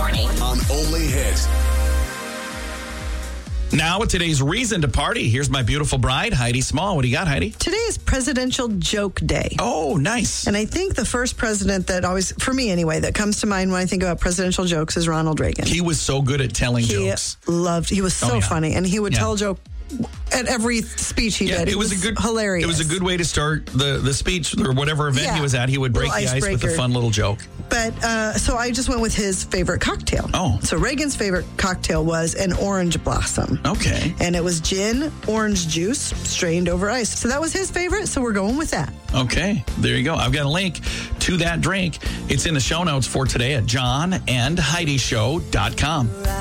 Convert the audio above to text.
morning. On Only Hit. Now with today's reason to party, here's my beautiful bride, Heidi Small. What do you got, Heidi? Today is Presidential Joke Day. Oh, nice. And I think the first president that always, for me anyway, that comes to mind when I think about presidential jokes is Ronald Reagan. He was so good at telling jokes. He was so funny. And he would tell a joke at every speech he did. It was a good, hilarious. It was a good way to start the speech or whatever event he was at. He would break the ice with a fun little joke. But so I just went with his favorite cocktail. Oh. So Reagan's favorite cocktail was an orange blossom. Okay. And it was gin, orange juice, strained over ice. So that was his favorite, so we're going with that. Okay. There you go. I've got a link to that drink. It's in the show notes for today at johnandheidishow.com.